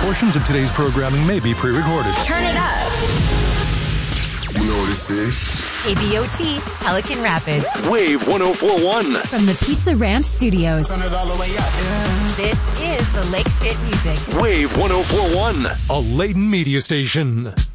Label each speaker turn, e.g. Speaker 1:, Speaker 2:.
Speaker 1: Portions of today's programming may be pre-recorded.
Speaker 2: Turn it up.
Speaker 3: You know what this is?
Speaker 2: KBOT, Pelican Rapids.
Speaker 1: Wave 104.1.
Speaker 2: From the Pizza Ranch Studios.
Speaker 3: Turn it all the way up. Yeah.
Speaker 2: This is the Lakes Hit Music.
Speaker 1: Wave 104.1, a Layton media station.